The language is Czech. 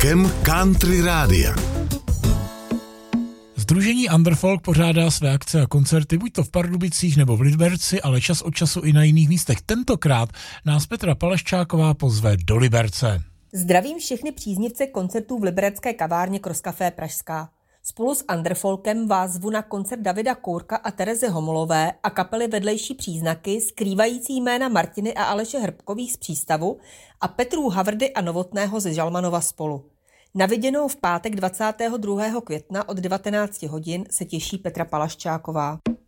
pětkem Country Rádia. Sdružení Underfolk pořádá své akce a koncerty buď to v Pardubicích nebo v Liberci, ale čas od času i na jiných místech. Tentokrát nás Petra Palaščáková pozve do Liberce. Zdravím všechny příznivce koncertů v liberecké kavárně Cross Café Pražská. Spolu s Underfolkem vás zvu na koncert Davida Kourka a Terezy Homolové a kapely Vedlejší příznaky skrývající jména Martiny a Aleše Hrbkových z Přístavu a Petrů Havrdy a Novotného ze Žalmanova spolu. Na viděnou v pátek 22. května od 19 hodin se těší Petra Palaščáková.